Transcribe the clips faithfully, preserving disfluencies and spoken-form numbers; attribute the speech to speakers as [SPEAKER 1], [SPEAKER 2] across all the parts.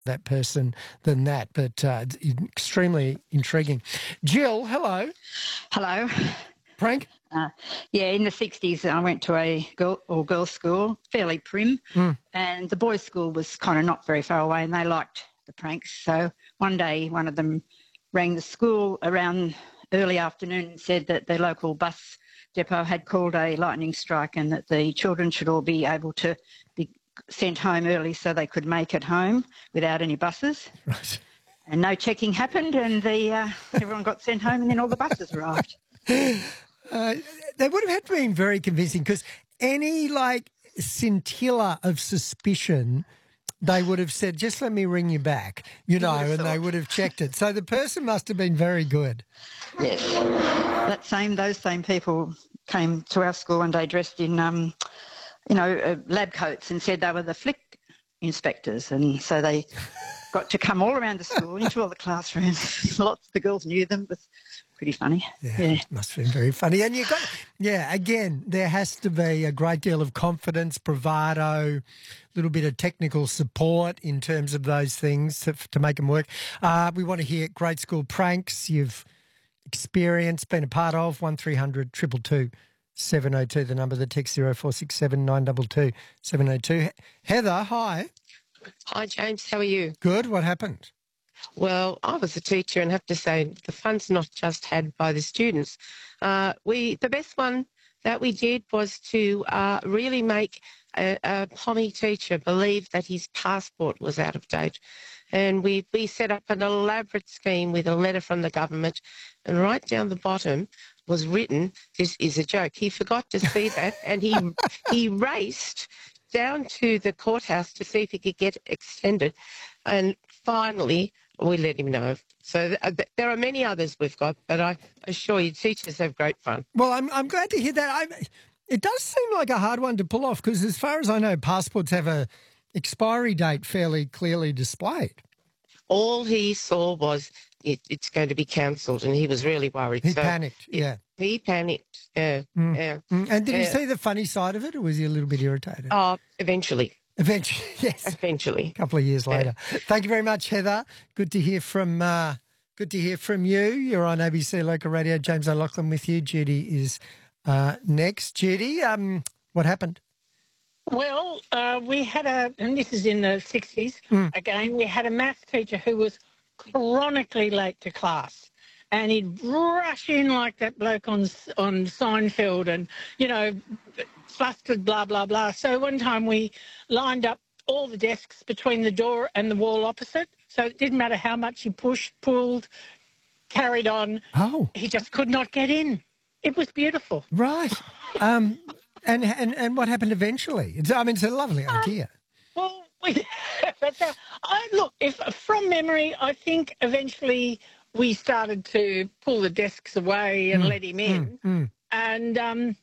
[SPEAKER 1] that person than that, but uh, it's extremely intriguing. Jill, hello.
[SPEAKER 2] Hello.
[SPEAKER 1] Prank?
[SPEAKER 2] Uh, yeah, in the sixties, I went to a girl or girls' school, fairly prim,
[SPEAKER 1] Mm.
[SPEAKER 2] and the boys' school was kind of not very far away, and they liked the pranks. So one day, one of them rang the school around early afternoon and said that the local bus depot had called a lightning strike and that the children should all be able to be sent home early so they could make it home without any buses.
[SPEAKER 1] Right.
[SPEAKER 2] And no checking happened, and the uh, everyone got sent home, and then all the buses arrived.
[SPEAKER 1] Uh, they would have had to be very convincing because any like scintilla of suspicion, they would have said, just let me ring you back, you know, and
[SPEAKER 2] thought.
[SPEAKER 1] they would have checked it. So the person must have been very good.
[SPEAKER 2] Yes. That same, those same people came to our school one day dressed in, um, you know, uh, lab coats and said they were the flick inspectors. And so they got to come all around the school, into all the classrooms. Lots of the girls knew them. It was pretty funny.
[SPEAKER 1] Yeah,
[SPEAKER 2] Yeah.
[SPEAKER 1] it must have been very funny. And you got, yeah, again, there has to be a great deal of confidence, bravado, a little bit of technical support in terms of those things to, to make them work. Uh, we want to hear great school pranks you've experienced, been a part of. one three hundred two two two seven oh two, the number, the text zero four six seven nine two two seven oh two. Heather, hi.
[SPEAKER 3] Hi, James. How are you?
[SPEAKER 1] Good. What happened?
[SPEAKER 3] Well, I was a teacher and have to say the fun's not just had by the students. Uh, we the best one that we did was to uh, really make a, a Pommy teacher believe that his passport was out of date. And we, we set up an elaborate scheme with a letter from the government, and right down the bottom was written, "This is a joke." He forgot to see that, and he he raced down to the courthouse to see if he could get extended. And finally, we let him know. So th- th- there are many others we've got, but I assure you, teachers have great fun.
[SPEAKER 1] Well, I'm I'm glad to hear that. I, it does seem like a hard one to pull off because, as far as I know, passports have a expiry date fairly clearly displayed.
[SPEAKER 3] All he saw was it, it's going to be cancelled, and he was really worried.
[SPEAKER 1] He
[SPEAKER 3] so
[SPEAKER 1] panicked.
[SPEAKER 3] it-
[SPEAKER 1] Yeah.
[SPEAKER 3] He panicked. Yeah.
[SPEAKER 1] Mm.
[SPEAKER 3] Yeah.
[SPEAKER 1] Mm. And did he
[SPEAKER 3] Yeah.
[SPEAKER 1] see the funny side of it, or was he a little bit irritated?
[SPEAKER 3] Oh, eventually.
[SPEAKER 1] Eventually, yes.
[SPEAKER 3] Eventually.
[SPEAKER 1] A couple of years
[SPEAKER 3] Yeah.
[SPEAKER 1] later. Thank you very much, Heather. Good to hear from. Uh, good to hear from you. You're on A B C Local Radio. James O'Loughlin with you. Judy is uh, next. Judy, um, what happened?
[SPEAKER 4] Well, uh, we had a, and this is in the sixties,
[SPEAKER 1] Mm.
[SPEAKER 4] again, we had a maths teacher who was chronically late to class. And he'd rush in like that bloke on on Seinfeld and, you know, flustered, blah, blah, blah. So one time we lined up all the desks between the door and the wall opposite. So it didn't matter how much he pushed, pulled, carried on.
[SPEAKER 1] Oh,
[SPEAKER 4] He just could not get in. It was beautiful.
[SPEAKER 1] right. Um, and, and and what happened eventually? It's, I mean, it's a lovely idea.
[SPEAKER 4] Well, we, but, uh, I, look, if from memory, I think eventually we started to pull the desks away and
[SPEAKER 1] Mm,
[SPEAKER 4] let him in.
[SPEAKER 1] Mm, mm.
[SPEAKER 4] And um,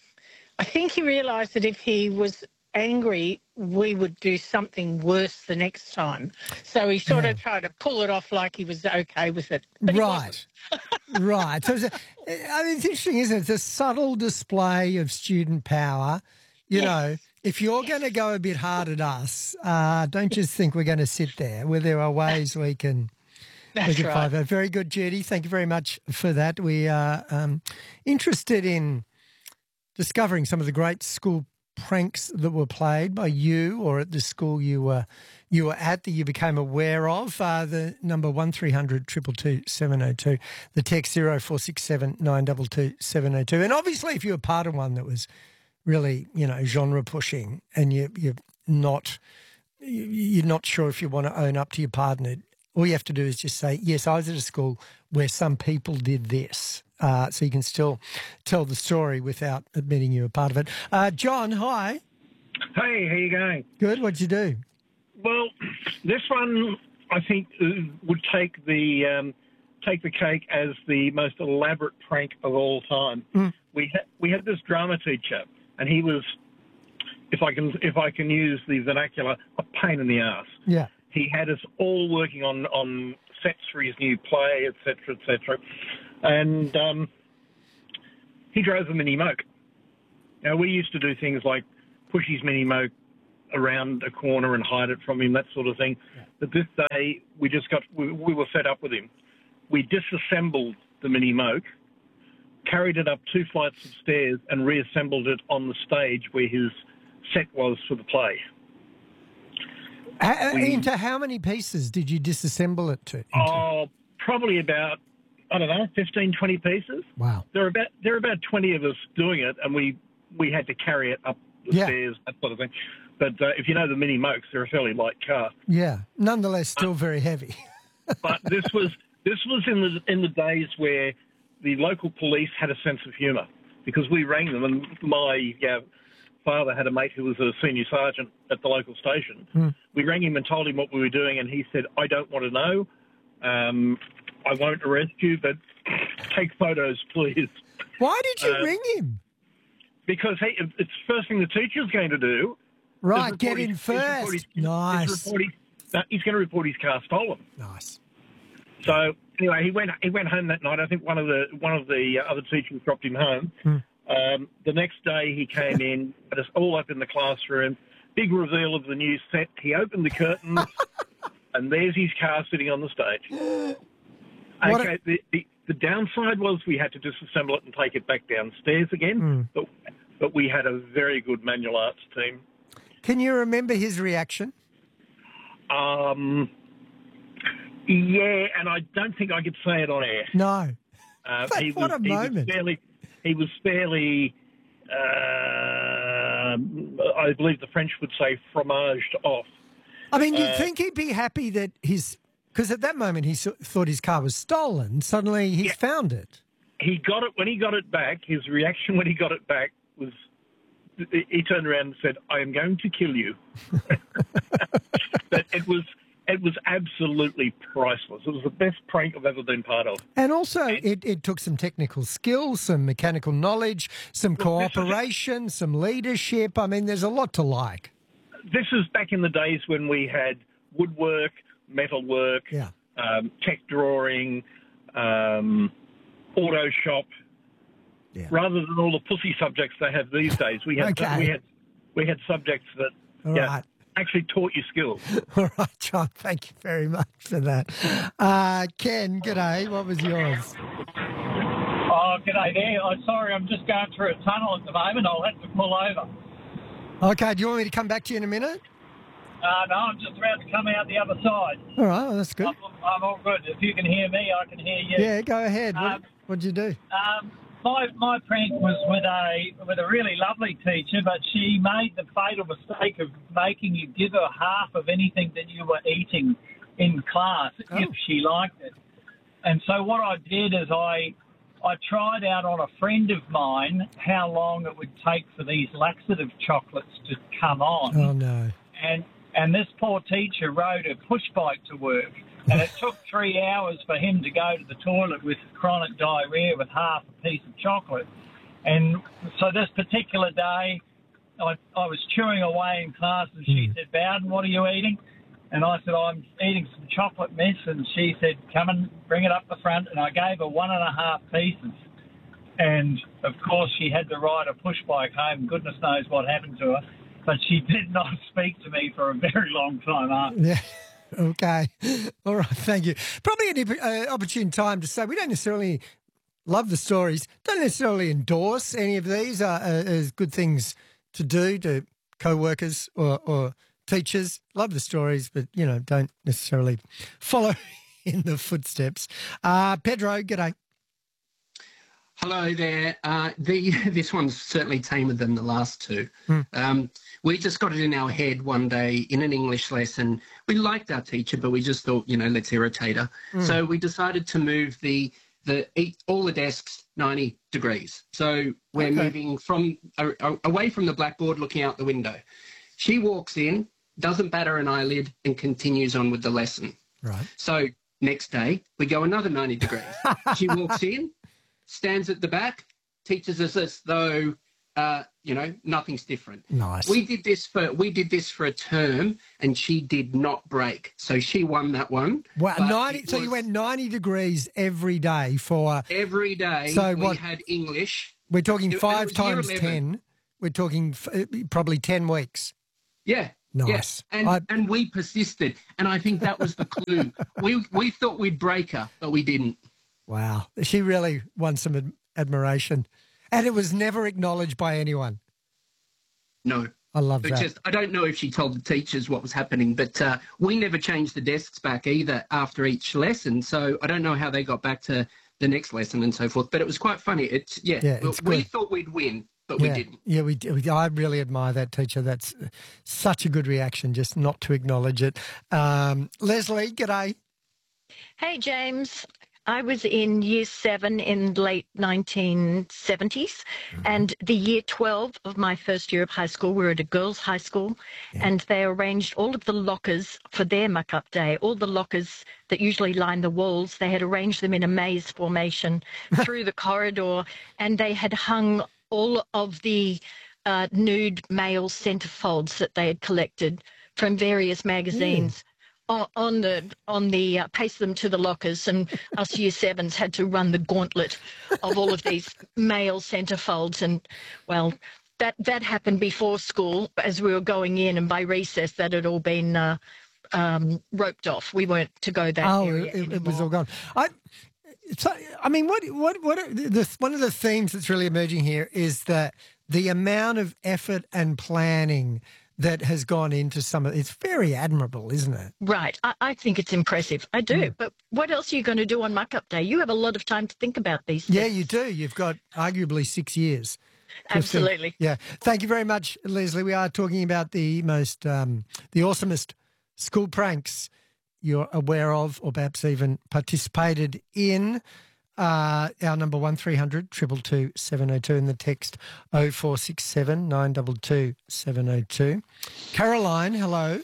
[SPEAKER 4] I think he realised that if he was angry, we would do something worse the next time. So he sort
[SPEAKER 1] Yeah.
[SPEAKER 4] of tried to pull it off like he was okay with it. But he wasn't.
[SPEAKER 1] Right. Right. So it's, a, I mean, it's interesting, isn't it? It's a subtle display of student power. You
[SPEAKER 4] Yes.
[SPEAKER 1] know, if you're going to go a bit hard at us, uh, don't just think we're going to sit there. Where there are ways we can. We
[SPEAKER 4] That's
[SPEAKER 1] can
[SPEAKER 4] right.
[SPEAKER 1] find that. Very good, Judy. Thank you very much for that. We are um, interested in discovering some of the great school pranks that were played by you or at the school you were you were at that you became aware of. Uh, the number one three hundred two two two seven oh two, the text zero four six seven nine two two seven oh two. And obviously, if you were part of one that was really, you know, genre pushing, and you you're not you- you're not sure if you want to own up to your part in it, all you have to do is just say, yes, I was at a school where some people did this. Uh, so you can still tell the story without admitting you were part of it. Uh, John, hi.
[SPEAKER 5] Hey, how you going?
[SPEAKER 1] Good. What'd you do?
[SPEAKER 5] Well, this one I think uh, would take the um, take the cake as the most elaborate prank of all time.
[SPEAKER 1] Mm.
[SPEAKER 5] We had we had this drama teacher, and he was, if I can if I can use the vernacular, a pain in the ass.
[SPEAKER 1] Yeah.
[SPEAKER 5] He had us all working on, on sets for his new play, et cetera, et cetera. And um, he drove a Mini Moke. Now, we used to do things like push his Mini Moke around a corner and hide it from him, that sort of thing.
[SPEAKER 1] Yeah.
[SPEAKER 5] But this day, we just got, we, we were fed up with him. We disassembled the Mini Moke, carried it up two flights of stairs and reassembled it on the stage where his set was for the play.
[SPEAKER 1] How,
[SPEAKER 5] We-
[SPEAKER 1] into how many pieces did you disassemble it to? into?
[SPEAKER 5] Oh, probably about, I don't know, fifteen, twenty pieces.
[SPEAKER 1] Wow.
[SPEAKER 5] There are about there are about twenty of us doing it, and we, we had to carry it up the
[SPEAKER 1] Yeah.
[SPEAKER 5] stairs, that sort of thing. But uh, if you know the Mini Mokes, they're a fairly light car.
[SPEAKER 1] Yeah. Nonetheless, still very heavy.
[SPEAKER 5] But this was this was in the in the days where the local police had a sense of humour, because we rang them, and my uh, father had a mate who was a senior sergeant at the local station.
[SPEAKER 1] Mm.
[SPEAKER 5] We rang him and told him what we were doing, and he said, "I don't want to know. Um, I won't arrest you, but take photos, please."
[SPEAKER 1] Why did you
[SPEAKER 5] Uh,
[SPEAKER 1] ring him?
[SPEAKER 5] Because hey, it's the first thing the teacher's going to do.
[SPEAKER 1] Right,
[SPEAKER 5] is
[SPEAKER 1] get
[SPEAKER 5] report
[SPEAKER 1] in
[SPEAKER 5] his- is report
[SPEAKER 1] first.
[SPEAKER 5] his- is
[SPEAKER 1] Nice.
[SPEAKER 5] report his- no, he's going to report his car stolen.
[SPEAKER 1] Nice.
[SPEAKER 5] So anyway, he went he went home that night. I think one of the one of the other teachers dropped him home.
[SPEAKER 1] Hmm.
[SPEAKER 5] Um, the next day he came in, had us all up in the classroom. Big reveal of the new set. He opened the curtains, and there's his car sitting on the stage.
[SPEAKER 1] What
[SPEAKER 5] Okay, the, the the downside was we had to disassemble it and take it back downstairs again.
[SPEAKER 1] Hmm.
[SPEAKER 5] But but we had a very good manual arts team.
[SPEAKER 1] Can you remember his reaction?
[SPEAKER 5] Um, yeah, and I don't think I could say it on air.
[SPEAKER 1] No.
[SPEAKER 5] Uh,
[SPEAKER 1] But
[SPEAKER 5] he
[SPEAKER 1] what
[SPEAKER 5] was,
[SPEAKER 1] a
[SPEAKER 5] he was
[SPEAKER 1] moment.
[SPEAKER 5] fairly, he was fairly, uh, I believe the French would say, fromaged off.
[SPEAKER 1] I mean, you'd
[SPEAKER 5] Uh,
[SPEAKER 1] think he'd be happy that his... Because at that moment he so- thought his car was stolen. Suddenly he's
[SPEAKER 5] Yeah.
[SPEAKER 1] found it.
[SPEAKER 5] He got it, when he got it back, his reaction when he got it back was, he turned around and said, "I am going to kill you." But it was, it was absolutely priceless. It was the best prank I've ever been part of.
[SPEAKER 1] And also it, it took some technical skills, some mechanical knowledge, some
[SPEAKER 5] this is it.
[SPEAKER 1] cooperation, some leadership. I mean, there's a lot to like.
[SPEAKER 5] This is back in the days when we had woodwork, metalwork,
[SPEAKER 1] Yeah.
[SPEAKER 5] um, tech drawing, um, auto shop.
[SPEAKER 1] Yeah.
[SPEAKER 5] Rather than all the pussy subjects they have these days, we had
[SPEAKER 1] Okay.
[SPEAKER 5] we had we had subjects that
[SPEAKER 1] All
[SPEAKER 5] yeah,
[SPEAKER 1] right.
[SPEAKER 5] actually taught you skills.
[SPEAKER 1] All right, John, thank you very much for that. Uh, Ken, g'day. What was yours?
[SPEAKER 6] Oh, g'day there. I'm sorry, I'm just going through a tunnel at the moment. I'll have to pull over.
[SPEAKER 1] Okay, do you want me to come back to you in a minute?
[SPEAKER 6] Uh, no, I'm just about to come out the other side.
[SPEAKER 1] All right, well, that's good.
[SPEAKER 6] I'm, I'm all good. If you can hear me, I can hear you.
[SPEAKER 1] Yeah, go ahead. What,
[SPEAKER 6] Um,
[SPEAKER 1] what'd you do?
[SPEAKER 6] Um, my my prank was with a with a really lovely teacher, but she made the fatal mistake of making you give her half of anything that you were eating in class
[SPEAKER 1] Oh.
[SPEAKER 6] if she liked it. And so what I did is I I tried out on a friend of mine how long it would take for these laxative chocolates to come on.
[SPEAKER 1] Oh, no.
[SPEAKER 6] and and this poor teacher rode a push bike to work, and it took three hours for him to go to the toilet with chronic diarrhea with half a piece of chocolate. And so this particular day, I, I was chewing away in class, and she said, "Bowden, what are you eating?" And I said, "I'm eating some chocolate mess." And she said, "Come and bring it up the front." And I gave her one and a half pieces. And, of course, she had to ride a push bike home. Goodness knows what happened to her. But she did not speak to me for a very long time after.
[SPEAKER 1] Yeah. Okay. All right. Thank you. Probably an uh, opportune time to say we don't necessarily love the stories, don't necessarily endorse any of these uh, uh, as good things to do to co-workers or, or teachers. Love the stories, but, you know, don't necessarily follow in the footsteps. Uh, Pedro, g'day.
[SPEAKER 7] Hello there. Uh, the this one's certainly tamer than the last two.
[SPEAKER 1] Hmm.
[SPEAKER 7] Um, we just got it in our head one day in an English lesson. We liked our teacher, but we just thought, you know, let's irritate her.
[SPEAKER 1] Hmm.
[SPEAKER 7] So we decided to move the the all the desks ninety degrees. So we're
[SPEAKER 1] Okay.
[SPEAKER 7] moving from uh, away from the blackboard, looking out the window. She walks in, doesn't batter an eyelid, and continues on with the lesson.
[SPEAKER 1] Right.
[SPEAKER 7] So next day we go another ninety degrees. She walks in, stands at the back, teaches us as though uh, you know nothing's different.
[SPEAKER 1] Nice.
[SPEAKER 7] We did this for we did this for a term, and she did not break, so she won that one.
[SPEAKER 1] Wow,
[SPEAKER 7] But
[SPEAKER 1] ninety.
[SPEAKER 7] it
[SPEAKER 1] So you
[SPEAKER 7] was
[SPEAKER 1] went ninety degrees every day for.
[SPEAKER 7] every day.
[SPEAKER 1] So
[SPEAKER 7] we
[SPEAKER 1] what-
[SPEAKER 7] had English.
[SPEAKER 1] We're talking
[SPEAKER 7] It- and it
[SPEAKER 1] five
[SPEAKER 7] was year
[SPEAKER 1] times
[SPEAKER 7] eleven.
[SPEAKER 1] ten. We're talking f- probably ten weeks.
[SPEAKER 7] Yeah.
[SPEAKER 1] Nice.
[SPEAKER 7] Yeah. And
[SPEAKER 1] I-
[SPEAKER 7] and we persisted. And I think that was the clue. we we thought we'd break her, but we didn't.
[SPEAKER 1] Wow. She really won some ad- admiration. And it was never acknowledged by anyone.
[SPEAKER 7] No.
[SPEAKER 1] I love
[SPEAKER 7] It
[SPEAKER 1] that.
[SPEAKER 7] just, I don't know if she told the teachers what was happening, but uh, we never changed the desks back either after each lesson. So I don't know how they got back to the next lesson and so forth. But it was quite funny. It's yeah.
[SPEAKER 1] Yeah, it's
[SPEAKER 7] we
[SPEAKER 1] good.
[SPEAKER 7] thought we'd win, but
[SPEAKER 1] yeah.
[SPEAKER 7] we didn't.
[SPEAKER 1] Yeah, we, did. I really admire that teacher. That's such a good reaction, just not to acknowledge it. Um, Leslie, g'day.
[SPEAKER 8] Hey, James. I was in year seven in late nineteen seventies, mm-hmm. and the year twelve of my first year of high school, we were at a girls' high school, yeah. and they arranged all of the lockers for their muck-up day. All the lockers that usually line the walls, they had arranged them in a maze formation through the corridor, and they had hung all of the uh, nude male centerfolds that they had collected from various magazines. Mm. On the on the uh, paste them to the lockers, and us year sevens had to run the gauntlet of all of these male centerfolds, and well, that that happened before school as we were going in, and by recess that had all been uh, um, roped off. We weren't to go that
[SPEAKER 1] oh,
[SPEAKER 8] area
[SPEAKER 1] it,
[SPEAKER 8] anymore.
[SPEAKER 1] it was all gone. I, so, I mean, what what what are the one of the themes that's really emerging here is that the amount of effort and planning that has gone into some of it's very admirable, isn't it?
[SPEAKER 8] Right. I, I think it's impressive. I do. Mm. But what else are you going to do on muck-up day? You have a lot of time to think about these things.
[SPEAKER 1] Yeah, you do. You've got arguably six years.
[SPEAKER 8] Absolutely.
[SPEAKER 1] Think. Yeah. Thank you very much, Leslie. We are talking about the most, um, the awesomest school pranks you're aware of or perhaps even participated in. Uh, our number one three hundred two two two seven oh two and the text oh four six seven nine two two seven oh two. Caroline, hello.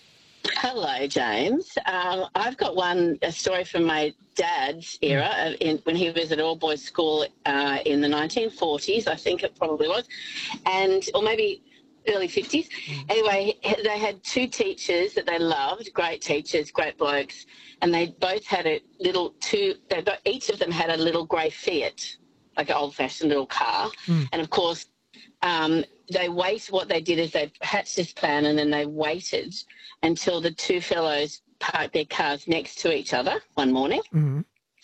[SPEAKER 9] Hello, James. Um, I've got one a story from my dad's era mm. in, when he was at all boys school uh, in the nineteen forties, I think it probably was, and or maybe early fifties. Mm. Anyway, they had two teachers that they loved, great teachers, great blokes, and they both had a little two, they both, each of them had a little grey Fiat, like an old-fashioned little car. Mm. And, of course, um, they wait, what they did is they hatched this plan and then they waited until the two fellows parked their cars next to each other one morning. Mm-hmm.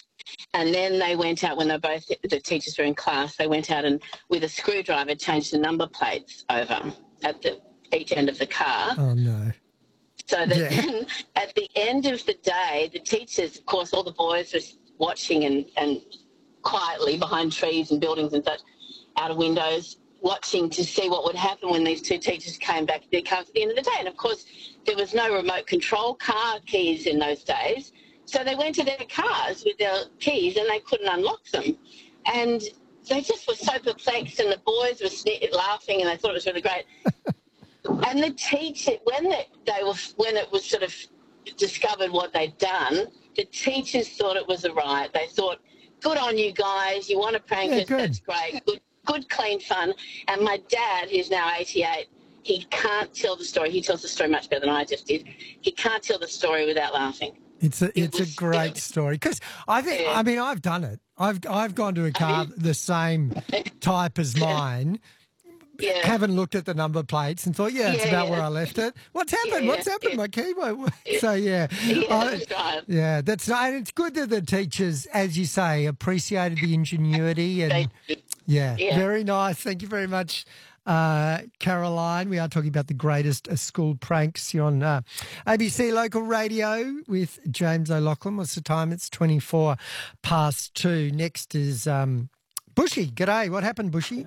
[SPEAKER 9] And then they went out when they both, the teachers were in class, they went out and with a screwdriver changed the number plates over at the each end of the car.
[SPEAKER 1] Oh, no.
[SPEAKER 9] So that
[SPEAKER 1] yeah.
[SPEAKER 9] then at the end of the day, the teachers, of course, all the boys were watching and, and quietly behind trees and buildings and such, out of windows, watching to see what would happen when these two teachers came back to their cars at the end of the day. And, of course, there was no remote control car keys in those days. So they went to their cars with their keys and they couldn't unlock them. And they just were so perplexed, and the boys were sne- laughing, and they thought it was really great. And the teacher, when the, they were, when it was sort of discovered what they'd done, the teachers thought it was a riot. They thought, "Good on you guys! You want to prank
[SPEAKER 1] yeah,
[SPEAKER 9] us?
[SPEAKER 1] Good.
[SPEAKER 9] That's great. Good, good, clean fun." And my dad, who's now eighty-eight, he can't tell the story. He tells the story much better than I just did. He can't tell the story without laughing.
[SPEAKER 1] It's a
[SPEAKER 9] It
[SPEAKER 1] it's a
[SPEAKER 9] was
[SPEAKER 1] great
[SPEAKER 9] good.
[SPEAKER 1] story because I think
[SPEAKER 9] Yeah.
[SPEAKER 1] I mean I've done it. I've I've gone to a car the same type as mine.
[SPEAKER 9] Yeah.
[SPEAKER 1] Haven't looked at the number plates and thought, yeah, it's
[SPEAKER 9] Yeah,
[SPEAKER 1] about
[SPEAKER 9] yeah.
[SPEAKER 1] where I left it. What's happened?
[SPEAKER 9] Yeah,
[SPEAKER 1] What's happened?
[SPEAKER 9] yeah.
[SPEAKER 1] My key won't work. So yeah,
[SPEAKER 9] Yeah,
[SPEAKER 1] I-
[SPEAKER 9] that's right.
[SPEAKER 1] yeah, that's and it's good that the teachers, as you say, appreciated the ingenuity and
[SPEAKER 9] They-
[SPEAKER 1] yeah,
[SPEAKER 9] Yeah.
[SPEAKER 1] very nice. Thank you very much, uh, Caroline. We are talking about the greatest uh, school pranks. You're on uh, A B C Local Radio with James O'Loughlin. What's the time? It's twenty-four past two. Next is um, Bushy. G'day. What happened, Bushy?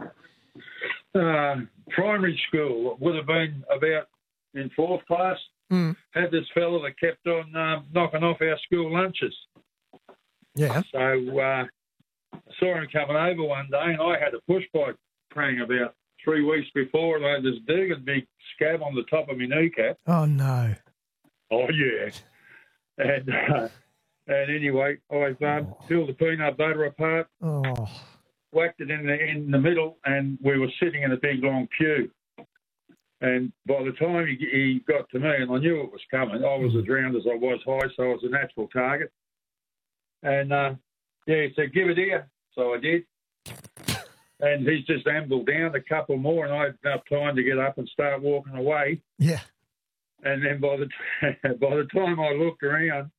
[SPEAKER 10] Uh, primary school would have been about in fourth class.
[SPEAKER 1] Mm.
[SPEAKER 10] Had this fella that kept on um, knocking off our school lunches.
[SPEAKER 1] Yeah.
[SPEAKER 10] So uh, I saw him coming over one day, and I had a push bike prank about three weeks before, and I had this big, big scab on the top of my kneecap.
[SPEAKER 1] Oh no.
[SPEAKER 10] Oh yeah. And uh, and anyway, I've um, peeled the peanut butter apart.
[SPEAKER 1] Oh.
[SPEAKER 10] Whacked it in the in the middle, and we were sitting in a big long queue. And by the time he, he got to me, and I knew it was coming, I was as round as I was high, so I was a natural target. And uh, yeah, he said, "Give it here." So I did. And he's just ambled down a couple more, and I had enough time to get up and start walking away.
[SPEAKER 1] Yeah.
[SPEAKER 10] And then by the by the time I looked around,